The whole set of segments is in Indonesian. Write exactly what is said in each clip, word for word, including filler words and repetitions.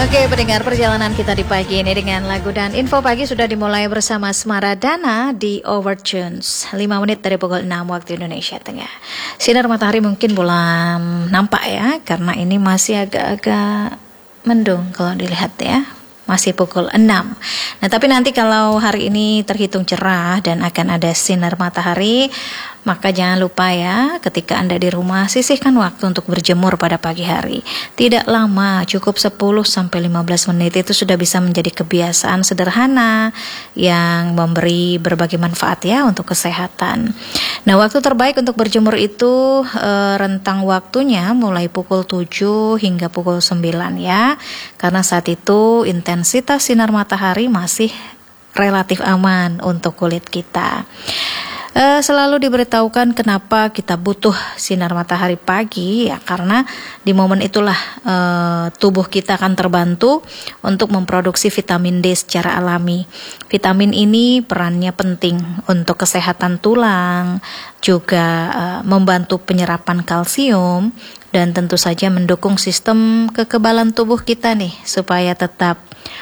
Oke, pendengar, perjalanan kita di pagi ini dengan lagu dan info pagi sudah dimulai bersama Smaradana di Overtunes. lima menit dari pukul enam waktu Indonesia Tengah. Sinar matahari mungkin belum nampak ya, karena ini masih agak-agak mendung kalau dilihat ya. Masih pukul enam. Nah, tapi nanti kalau hari ini terhitung cerah dan akan ada sinar matahari, maka jangan lupa ya, ketika Anda di rumah, sisihkan waktu untuk berjemur pada pagi hari. Tidak lama, cukup sepuluh sampai lima belas menit, itu sudah bisa menjadi kebiasaan sederhana yang memberi berbagai manfaat ya untuk kesehatan. Nah, waktu terbaik untuk berjemur itu e, rentang waktunya mulai pukul tujuh hingga pukul sembilan ya. Karena saat itu intensitas sinar matahari masih relatif aman untuk kulit kita. Uh, selalu diberitahukan kenapa kita butuh sinar matahari pagi ya, karena di momen itulah uh, tubuh kita akan terbantu untuk memproduksi vitamin D secara alami. Vitamin ini perannya penting untuk kesehatan tulang, juga uh, membantu penyerapan kalsium, dan tentu saja mendukung sistem kekebalan tubuh kita nih supaya tetap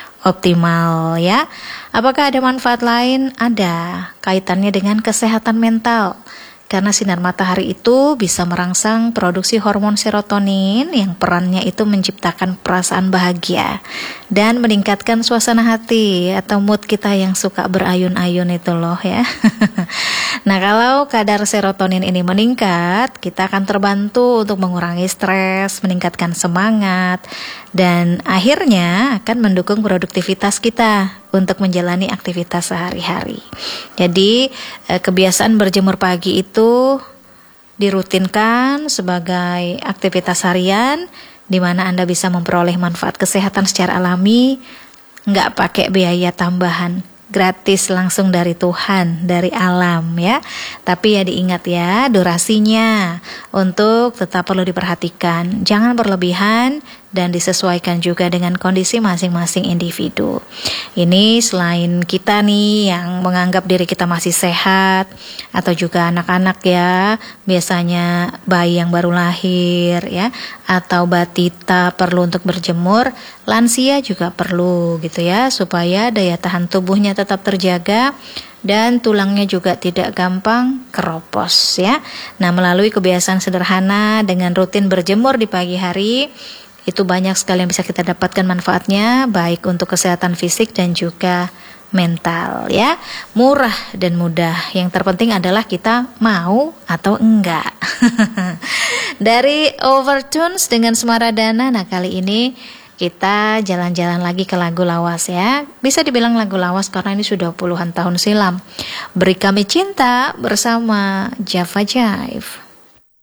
optimal ya. Apakah ada manfaat lain? Ada, kaitannya dengan kesehatan mental. Karena sinar matahari itu bisa merangsang produksi hormon serotonin yang perannya itu menciptakan perasaan bahagia dan meningkatkan suasana hati atau mood kita yang suka berayun-ayun itu loh ya. Nah, kalau kadar serotonin ini meningkat, kita akan terbantu untuk mengurangi stres, meningkatkan semangat, dan akhirnya akan mendukung produktivitas kita untuk menjalani aktivitas sehari-hari. Jadi kebiasaan berjemur pagi itu dirutinkan sebagai aktivitas harian, di mana Anda bisa memperoleh manfaat kesehatan secara alami, nggak pakai biaya tambahan, gratis langsung dari Tuhan, dari alam ya. Tapi ya diingat ya, durasinya untuk tetap perlu diperhatikan. Jangan berlebihan dan disesuaikan juga dengan kondisi masing-masing individu. Ini selain kita nih yang menganggap diri kita masih sehat, atau juga anak-anak ya, biasanya bayi yang baru lahir ya, atau batita perlu untuk berjemur, lansia juga perlu gitu ya, supaya daya tahan tubuhnya tetap terjaga dan tulangnya juga tidak gampang keropos ya. Nah, melalui kebiasaan sederhana dengan rutin berjemur di pagi hari, itu banyak sekali yang bisa kita dapatkan manfaatnya, baik untuk kesehatan fisik dan juga mental ya. Murah dan mudah, yang terpenting adalah kita mau atau enggak. Dari Overtunes dengan Smaradana. Nah, kali ini kita jalan-jalan lagi ke lagu lawas ya. Bisa dibilang lagu lawas karena ini sudah puluhan tahun silam. Beri Kami Cinta bersama Java Jive.